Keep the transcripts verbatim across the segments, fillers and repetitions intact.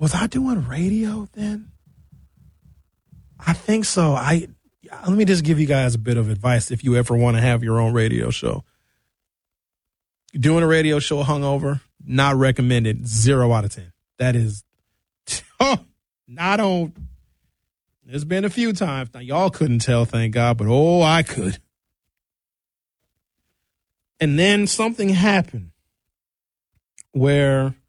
Was I doing radio then? I think so. I let me just give you guys a bit of advice if you ever want to have your own radio show. Doing a radio show hungover, not recommended. Zero out of ten. That is, oh, I don't. There's been a few times. Now, y'all couldn't tell, thank God, but oh, I could. And then something happened where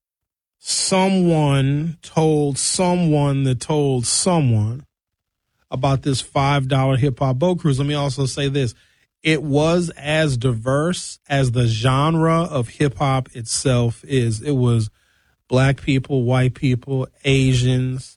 someone told someone that told someone about this five dollar hip-hop boat cruise. Let me also say this. It was as diverse as the genre of hip-hop itself is. It was black people, white people, Asians,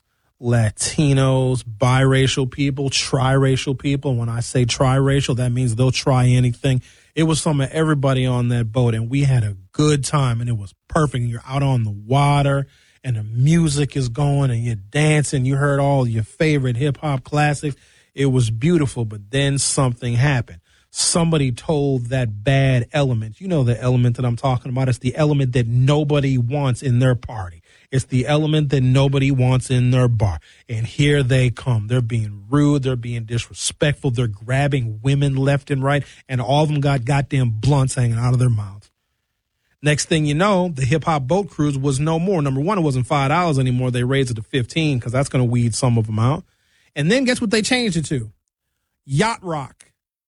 Latinos, biracial people, triracial people. When I say triracial, that means they'll try anything. It was some of everybody on that boat, and we had a good time, and it was perfect. You're out on the water, and the music is going, and you're dancing. You heard all your favorite hip-hop classics. It was beautiful, but then something happened. Somebody told that bad element. You know the element that I'm talking about. It's the element that nobody wants in their party. It's the element that nobody wants in their bar. And here they come. They're being rude. They're being disrespectful. They're grabbing women left and right. And all of them got goddamn blunts hanging out of their mouths. Next thing you know, the hip-hop boat cruise was no more. Number one, it wasn't five dollars anymore. They raised it to fifteen dollars because that's going to weed some of them out. And then guess what they changed it to? Yacht Rock.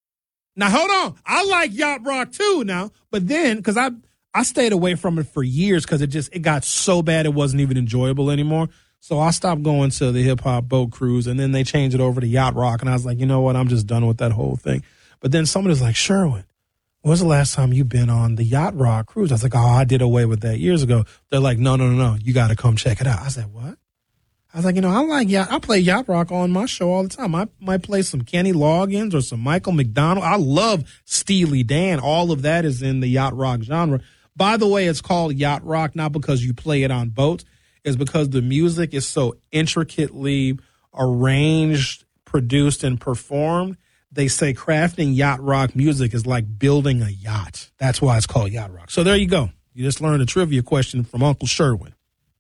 Now, hold on. I like Yacht Rock, too, now. But then, because I I stayed away from it for years because it just it got so bad it wasn't even enjoyable anymore. So I stopped going to the hip-hop boat cruise, and then they changed it over to Yacht Rock. And I was like, you know what? I'm just done with that whole thing. But then somebody was like, Sherwin, when was the last time you've been on the Yacht Rock cruise? I was like, oh, I did away with that years ago. They're like, no, no, no, no. You got to come check it out. I said, what? I was like, you know, I like yacht. I play Yacht Rock on my show all the time. I might play some Kenny Loggins or some Michael McDonald. I love Steely Dan. All of that is in the Yacht Rock genre. By the way, it's called Yacht Rock not because you play it on boats. It's because the music is so intricately arranged, produced, and performed. They say crafting yacht rock music is like building a yacht. That's why it's called Yacht Rock. So there you go. You just learned a trivia question from Uncle Sherwin.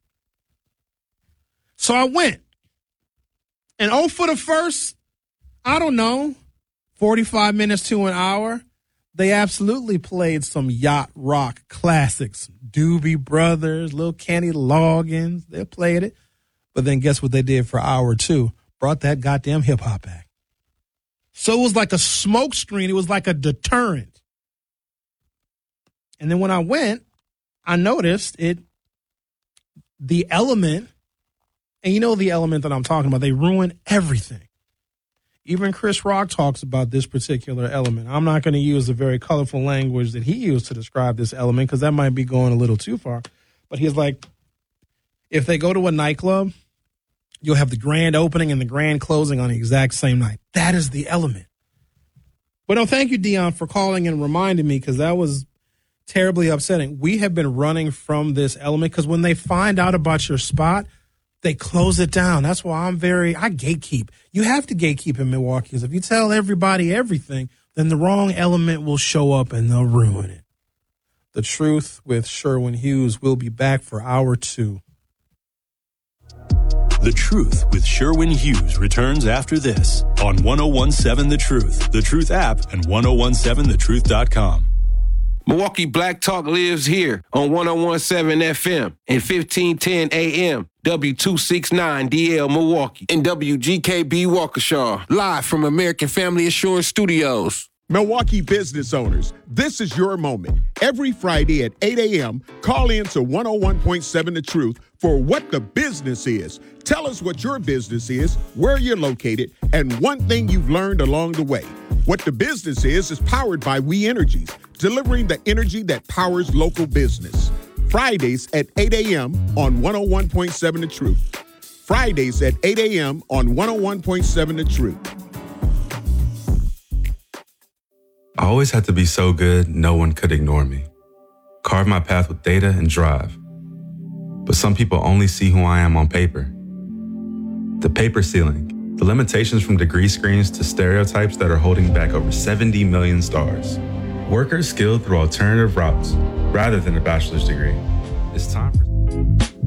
So I went. And oh, for the first, I don't know, forty-five minutes to an hour, they absolutely played some yacht rock classics. Doobie Brothers, Lil Kenny Loggins, they played it. But then guess what they did for hour two? Brought that goddamn hip-hop back. So it was like a smoke screen. It was like a deterrent. And then when I went, I noticed it, the element, and you know the element that I'm talking about, they ruin everything. Even Chris Rock talks about this particular element. I'm not going to use the very colorful language that he used to describe this element because that might be going a little too far. But he's like, if they go to a nightclub, you'll have the grand opening and the grand closing on the exact same night. That is the element. But no, thank you, Dion, for calling and reminding me because that was terribly upsetting. We have been running from this element because when they find out about your spot, they close it down. That's why I'm very, I gatekeep. You have to gatekeep in Milwaukee because if you tell everybody everything, then the wrong element will show up and they'll ruin it. The Truth with Sherwin Hughes will be back for hour two. The Truth with Sherwin Hughes returns after this on ten seventeen The Truth, The Truth app, and ten seventeen the truth dot com. Milwaukee Black Talk lives here on ten seventeen F M and fifteen ten A M, W two sixty-nine D L Milwaukee, and W G K B Waukesha, live from American Family Assurance Studios. Milwaukee business owners, this is your moment. Every Friday at eight A M, call in to one oh one point seven The Truth for What the Business Is. Tell us what your business is, where you're located, and one thing you've learned along the way. What the Business Is is powered by We Energies, delivering the energy that powers local business. Fridays at eight A M on one oh one point seven The Truth. Fridays at eight A M on one oh one point seven The Truth. I always had to be so good, no one could ignore me. Carve my path with data and drive. But some people only see who I am on paper. The paper ceiling, the limitations from degree screens to stereotypes that are holding back over seventy million stars. Workers skilled through alternative routes rather than a bachelor's degree. It's time.